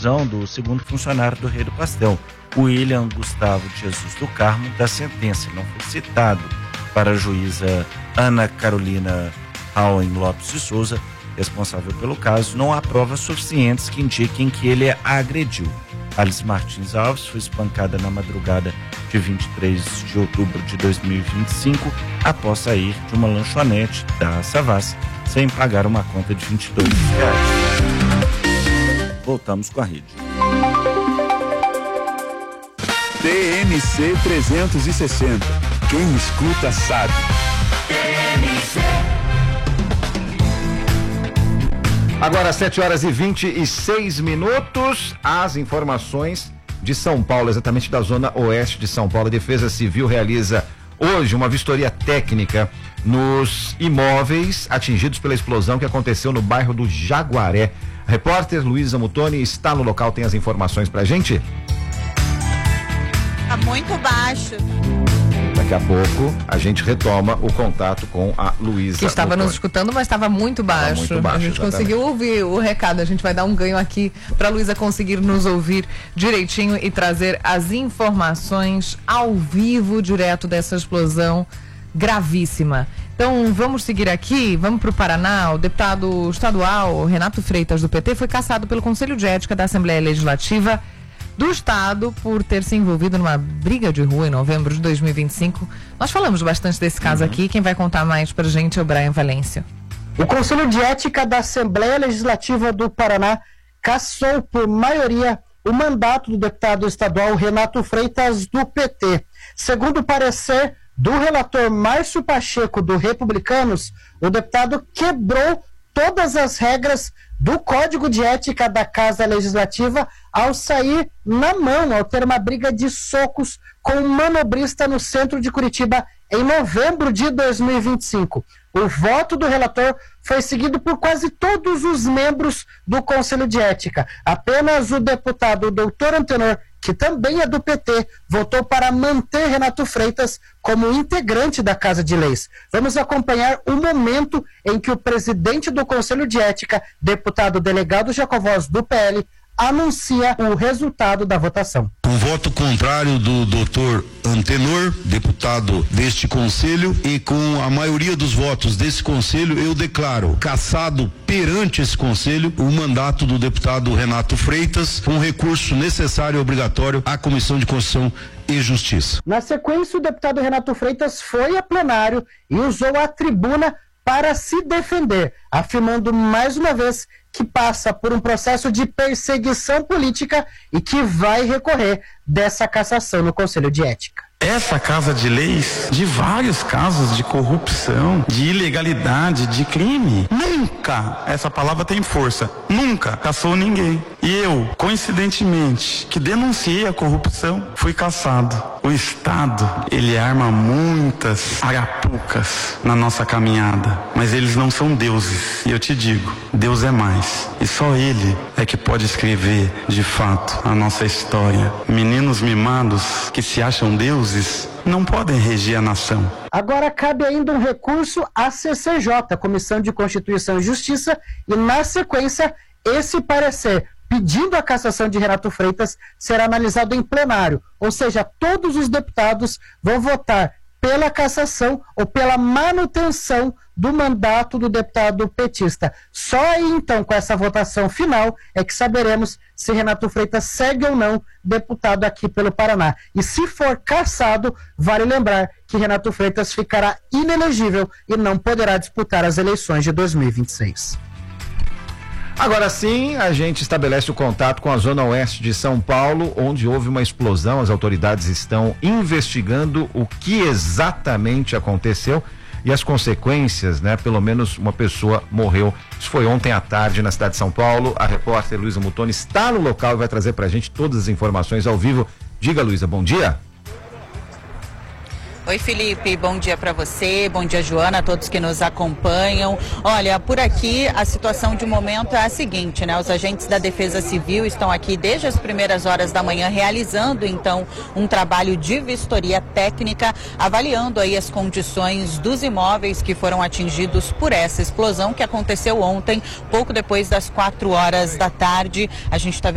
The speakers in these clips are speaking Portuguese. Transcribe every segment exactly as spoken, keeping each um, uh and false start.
prisão do segundo funcionário do Rei do Pastel, William Gustavo de Jesus do Carmo, da sentença. Não foi citado para a juíza Ana Carolina Rauen Lopes de Souza, responsável pelo caso. Não há provas suficientes que indiquem que ele a agrediu. Alice Martins Alves foi espancada na madrugada de vinte e três de outubro de dois mil e vinte e cinco após sair de uma lanchonete da Savassi sem pagar uma conta de vinte e dois reais. Voltamos com a rede. T M C trezentos e sessenta. Quem escuta sabe. T M C. Agora sete horas e vinte e seis minutos, as informações de São Paulo, exatamente da zona oeste de São Paulo. A Defesa Civil realiza hoje uma vistoria técnica nos imóveis atingidos pela explosão que aconteceu no bairro do Jaguaré. A repórter Luísa Mutoni está no local, tem as informações pra gente? Tá muito baixo. Daqui a pouco a gente retoma o contato com a Luísa. Que estava Mutoni. nos escutando, mas estava muito baixo. muito baixo. A gente Exatamente. conseguiu ouvir o recado. A gente vai dar um ganho aqui para a Luísa conseguir nos ouvir direitinho e trazer as informações ao vivo, direto dessa explosão gravíssima. Então vamos seguir aqui, vamos para o Paraná. O deputado estadual Renato Freitas, do P T, foi cassado pelo Conselho de Ética da Assembleia Legislativa do Estado por ter se envolvido numa briga de rua em novembro de dois mil e vinte e cinco. Nós falamos bastante desse caso uhum. aqui. Quem vai contar mais pra gente é o Brian Valência. O Conselho de Ética da Assembleia Legislativa do Paraná cassou por maioria o mandato do deputado estadual Renato Freitas, do P T. Segundo o parecer do relator Márcio Pacheco, do Republicanos, o deputado quebrou todas as regras do Código de Ética da Casa Legislativa ao sair na mão, ao ter uma briga de socos com um manobrista no centro de Curitiba em novembro de dois mil e vinte e cinco. O voto do relator foi seguido por quase todos os membros do Conselho de Ética. Apenas o deputado doutor Antenor, que também é do P T, votou para manter Renato Freitas como integrante da Casa de Leis. Vamos acompanhar o momento em que o presidente do Conselho de Ética, deputado delegado Jacovós, do P L, anuncia o resultado da votação. O voto contrário do doutor Antenor, deputado deste conselho, e com a maioria dos votos desse conselho, eu declaro cassado perante esse conselho o mandato do deputado Renato Freitas, com recurso necessário e obrigatório à Comissão de Constituição e Justiça. Na sequência, o deputado Renato Freitas foi a plenário e usou a tribuna para se defender, afirmando mais uma vez que passa por um processo de perseguição política e que vai recorrer dessa cassação no Conselho de Ética. Essa Casa de Leis, de vários casos de corrupção, de ilegalidade, de crime, nunca, essa palavra tem força, nunca cassou ninguém. E eu, coincidentemente, que denunciei a corrupção, fui cassado. O Estado, ele arma muitas arapucas na nossa caminhada, mas eles não são deuses. E eu te digo, Deus é mais. E só Ele é que pode escrever, de fato, a nossa história. Meninos mimados que se acham deuses não podem reger a nação. Agora cabe ainda um recurso à C C J, Comissão de Constituição e Justiça, e na sequência, esse parecer pedindo a cassação de Renato Freitas será analisado em plenário, ou seja, todos os deputados vão votar pela cassação ou pela manutenção do mandato do deputado petista. Só aí, então, com essa votação final, é que saberemos se Renato Freitas segue ou não deputado aqui pelo Paraná. E se for cassado, vale lembrar que Renato Freitas ficará inelegível e não poderá disputar as eleições de dois mil e vinte e seis. Agora sim, a gente estabelece o contato com a zona oeste de São Paulo, onde houve uma explosão. As autoridades estão investigando o que exatamente aconteceu e as consequências, né? Pelo menos uma pessoa morreu. Isso foi ontem à tarde na cidade de São Paulo. A repórter Luísa Mutoni está no local e vai trazer pra gente todas as informações ao vivo. Diga, Luísa, bom dia. Oi, Felipe, bom dia para você, bom dia, Joana, a todos que nos acompanham. Olha, por aqui a situação de momento é a seguinte, né? Os agentes da Defesa Civil estão aqui desde as primeiras horas da manhã realizando, então, um trabalho de vistoria técnica, avaliando aí as condições dos imóveis que foram atingidos por essa explosão que aconteceu ontem, pouco depois das quatro horas da tarde. A gente está vendo imagens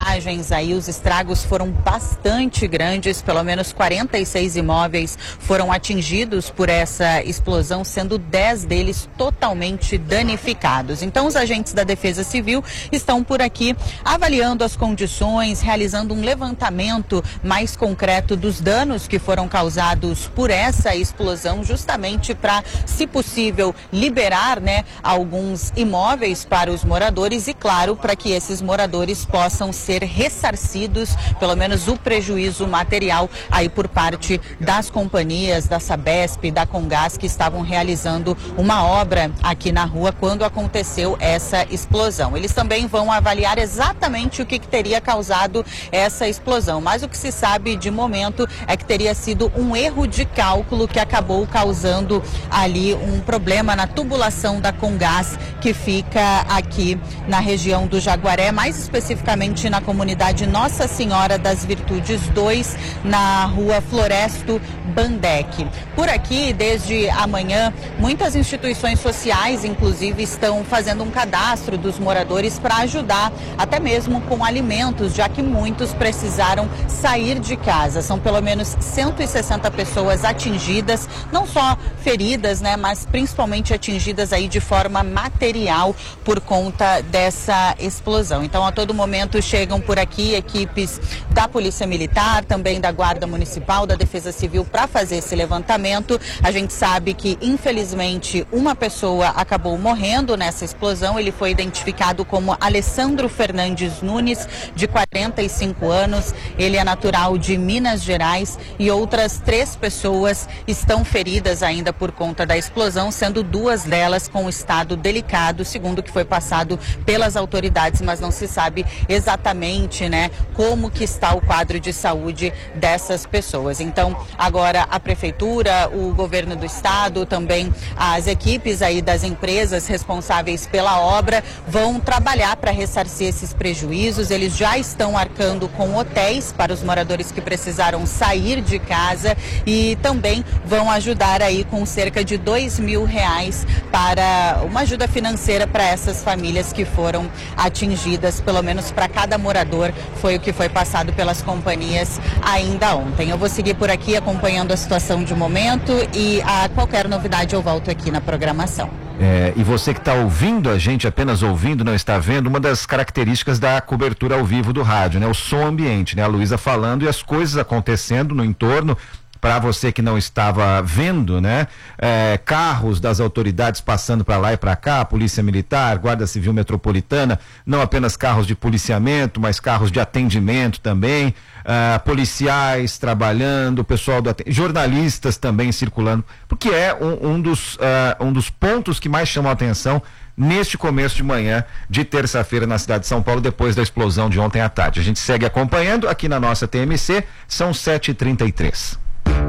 imagens aí, os estragos foram bastante grandes, pelo menos quarenta e seis imóveis foram atingidos por essa explosão, sendo dez deles totalmente danificados. Então os agentes da Defesa Civil estão por aqui avaliando as condições, realizando um levantamento mais concreto dos danos que foram causados por essa explosão, justamente para, se possível, liberar, né, alguns imóveis para os moradores e, claro, para que esses moradores possam ser ressarcidos, pelo menos o prejuízo material aí por parte das companhias, da Sabesp, da Comgás, que estavam realizando uma obra aqui na rua quando aconteceu essa explosão. Eles também vão avaliar exatamente o que, que teria causado essa explosão, mas o que se sabe de momento é que teria sido um erro de cálculo que acabou causando ali um problema na tubulação da Comgás, que fica aqui na região do Jaguaré, mais especificamente na comunidade Nossa Senhora das Virtudes dois, na rua Floresto Bandec. Por aqui, desde amanhã, muitas instituições sociais, inclusive, estão fazendo um cadastro dos moradores para ajudar, até mesmo com alimentos, já que muitos precisaram sair de casa. São pelo menos cento e sessenta pessoas atingidas, não só feridas, né, mas principalmente atingidas aí de forma material por conta dessa explosão. Então, a todo momento chegam por aqui equipes da Polícia Militar, também da Guarda Municipal, da Defesa Civil, para fazer esse levantamento. A gente sabe que, infelizmente, uma pessoa acabou morrendo nessa explosão. Ele foi identificado como Alessandro Fernandes Nunes, de quarenta e cinco anos. Ele é natural de Minas Gerais e outras três pessoas estão feridas ainda por conta da explosão, sendo duas delas com estado delicado, segundo o que foi passado pelas autoridades, mas não se sabe exatamente, né, como que está o quadro de saúde dessas pessoas. Então, agora a prefeitura, o governo do estado, também as equipes aí das empresas responsáveis pela obra vão trabalhar para ressarcir esses prejuízos. Eles já estão arcando com hotéis para os moradores que precisaram sair de casa e também vão ajudar aí com cerca de dois mil reais para uma ajuda financeira para essas famílias que foram atingidas, pelo menos para cada morador, foi o que foi passado pelas companhias ainda ontem. Eu vou seguir por aqui acompanhando a situação de momento e a qualquer novidade eu volto aqui na programação. É, e você que está ouvindo a gente, apenas ouvindo, não está vendo, uma das características da cobertura ao vivo do rádio, né? O som ambiente, né? A Luísa falando e as coisas acontecendo no entorno. Para você que não estava vendo, né? É, carros das autoridades passando para lá e para cá, Polícia Militar, Guarda Civil Metropolitana, não apenas carros de policiamento, mas carros de atendimento também, uh, policiais trabalhando, pessoal do atendimento, jornalistas também circulando, porque é um, um, dos, uh, um dos pontos que mais chamam a atenção neste começo de manhã de terça-feira na cidade de São Paulo, depois da explosão de ontem à tarde. A gente segue acompanhando aqui na nossa T M C, são sete e trinta e três.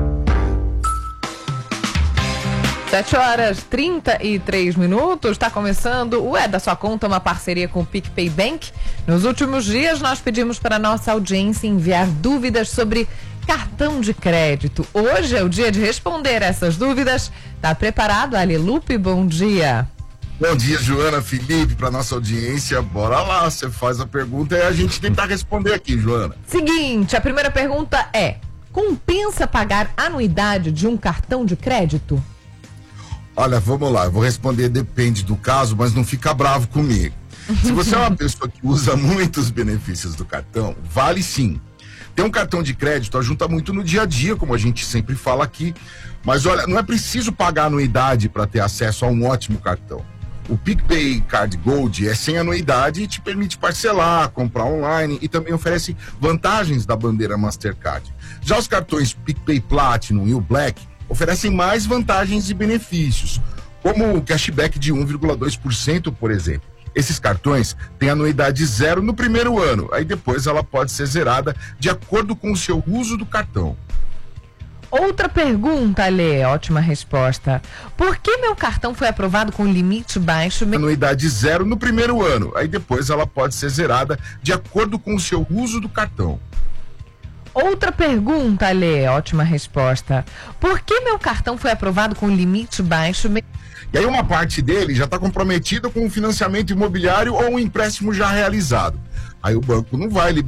sete horas e trinta e três minutos, está começando o É da Sua Conta, uma parceria com o PicPay Bank. Nos últimos dias nós pedimos para a nossa audiência enviar dúvidas sobre cartão de crédito. Hoje é o dia de responder essas dúvidas. Tá preparado, Ali Lupe? Bom dia. Bom dia, Joana, Felipe, para nossa audiência. Bora lá, você faz a pergunta e a gente tentar responder aqui, Joana. Seguinte, a primeira pergunta é: compensa pagar anuidade de um cartão de crédito? Olha, vamos lá, eu vou responder depende do caso, mas não fica bravo comigo. Se você é uma pessoa que usa muitos benefícios do cartão, vale sim. Ter um cartão de crédito ajuda muito no dia a dia, como a gente sempre fala aqui, mas olha, não é preciso pagar anuidade para ter acesso a um ótimo cartão. O PicPay Card Gold é sem anuidade e te permite parcelar, comprar online e também oferece vantagens da bandeira Mastercard. Já os cartões PicPay Platinum e o Black oferecem mais vantagens e benefícios, como o cashback de um vírgula dois por cento, por exemplo. Esses cartões têm anuidade zero no primeiro ano, aí depois ela pode ser zerada de acordo com o seu uso do cartão. Outra pergunta, Lê, ótima resposta. Por que meu cartão foi aprovado com limite baixo? Anuidade zero no primeiro ano, aí depois ela pode ser zerada de acordo com o seu uso do cartão. Outra pergunta, Lê, ótima resposta. Por que meu cartão foi aprovado com limite baixo? E aí uma parte dele já está comprometida com um financiamento imobiliário ou um empréstimo já realizado. Aí o banco não vai liberar